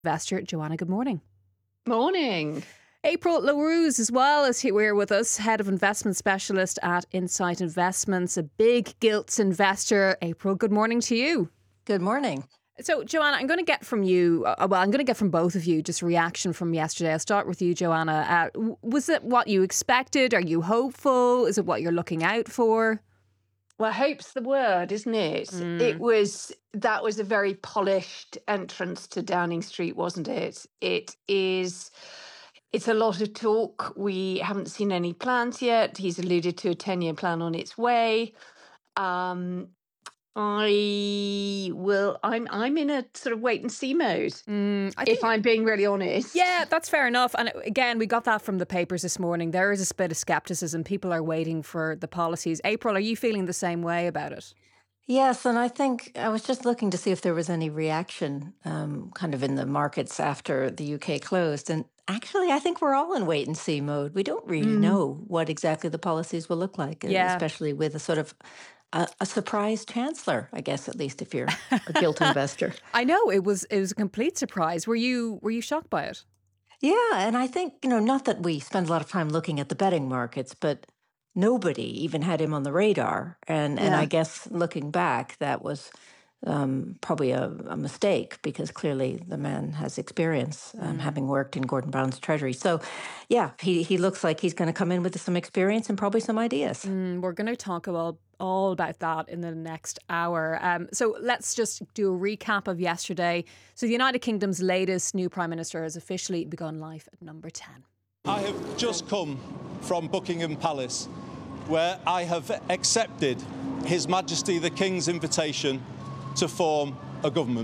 Investor Joanna, good morning. Morning. April LaRuse as well is here with us, Head of Investment Specialist at Insight Investments, a big gilts investor. April, good morning to you. Good morning. So, Joanna, I'm going to get from you, I'm going to get from both of you just a reaction from yesterday. I'll start with you, Joanna. Was it what you expected? Are you hopeful? Is it what you're looking out for? Well, hope's the word, isn't it? That was a very polished entrance to Downing Street, wasn't it? It's a lot of talk. We haven't seen any plans yet. He's alluded to a 10-year plan on its way. I'm in a sort of wait and see mode. If I'm being really honest. Yeah, that's fair enough. And again, we got that from the papers this morning. There is a bit of scepticism. People are waiting for the policies. April, are you feeling the same way about it? Yes, and I think I was just looking to see if there was any reaction kind of in the markets after the UK closed. And actually, I think we're all in wait and see mode. We don't really know what exactly the policies will look like, especially with a sort of a surprise chancellor, I guess, at least if you're a gilt investor. I know it was a complete surprise. Were you shocked by it? Yeah, and I think, not that we spend a lot of time looking at the betting markets, but nobody even had him on the radar. And I guess looking back, that was probably a mistake because clearly the man has experience having worked in Gordon Brown's Treasury. So, yeah, he looks like he's going to come in with some experience and probably some ideas. We're going to talk all about that in the next hour. So let's just do a recap of yesterday. So the United Kingdom's latest new Prime Minister has officially begun life at number 10. I have just come from Buckingham Palace, where I have accepted His Majesty the King's invitation to form a government.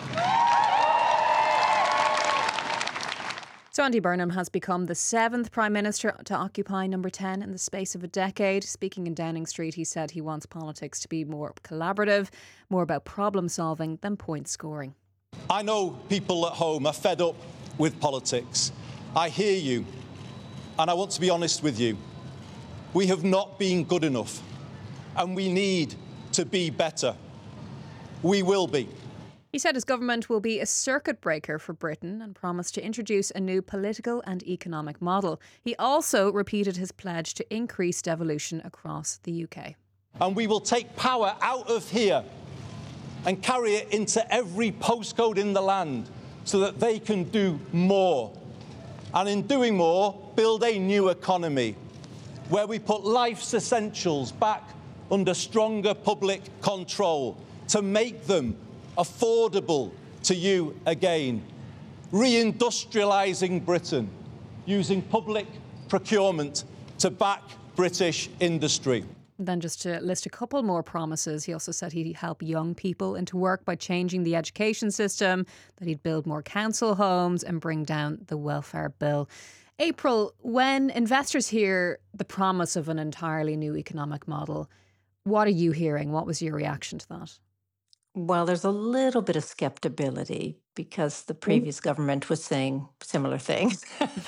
So Andy Burnham has become the 7th Prime Minister to occupy number 10 in the space of a decade. Speaking in Downing Street, he said he wants politics to be more collaborative, more about problem solving than point scoring. I know people at home are fed up with politics. I hear you, and I want to be honest with you. We have not been good enough, and we need to be better. We will be. He said his government will be a circuit breaker for Britain and promised to introduce a new political and economic model. He also repeated his pledge to increase devolution across the UK. And we will take power out of here and carry it into every postcode in the land so that they can do more. And in doing more, build a new economy where we put life's essentials back under stronger public control to make them affordable to you again. Reindustrialising Britain, using public procurement to back British industry. Then just to list a couple more promises, he also said he'd help young people into work by changing the education system, that he'd build more council homes and bring down the welfare bill. April, when investors hear the promise of an entirely new economic model, what are you hearing? What was your reaction to that? Well, there's a little bit of skepticism because the previous government was saying similar things.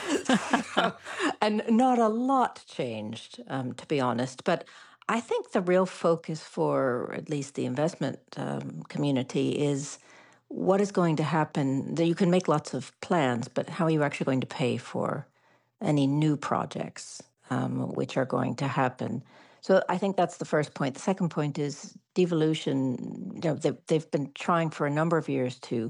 And not a lot changed, to be honest. But I think the real focus for at least the investment community is what is going to happen. You can make lots of plans, but how are you actually going to pay for any new projects which are going to happen? So I think that's the first point. The second point is devolution. They've been trying for a number of years to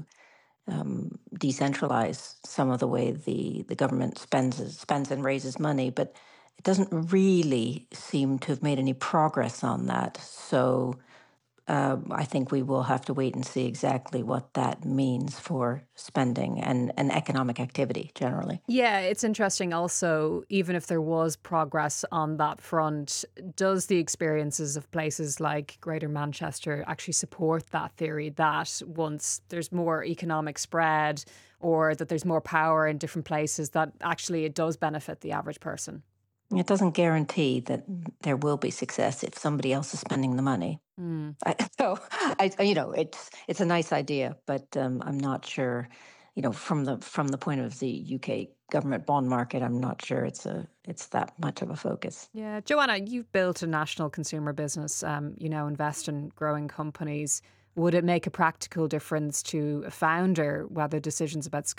decentralize some of the way the government spends and raises money, but it doesn't really seem to have made any progress on that. So I think we will have to wait and see exactly what that means for spending and economic activity generally. Yeah, it's interesting also, even if there was progress on that front, does the experiences of places like Greater Manchester actually support that theory that once there's more economic spread or that there's more power in different places, that actually it does benefit the average person? It doesn't guarantee that there will be success if somebody else is spending the money. It's a nice idea, but I'm not sure. From the point of the UK government bond market, I'm not sure it's that much of a focus. Yeah, Joanna, you've built a national consumer business. Invest in growing companies. would it make a practical difference to a founder whether decisions about